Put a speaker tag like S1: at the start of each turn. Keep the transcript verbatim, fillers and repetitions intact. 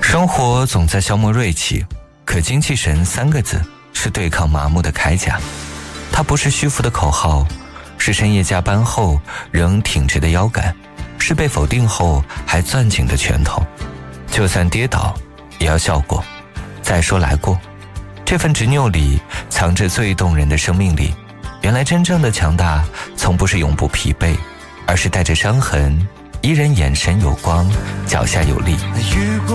S1: 生活总在消磨锐气，可精气神三个字是对抗麻木的铠甲。它不是虚浮的口号，是深夜加班后仍挺直的腰杆，是被否定后还攥紧的拳头。就算跌倒也要笑过，再说来过。这份执拗里藏着最动人的生命力。原来真正的强大从不是永不疲惫，而是带着伤痕依然眼神有光，脚下有力。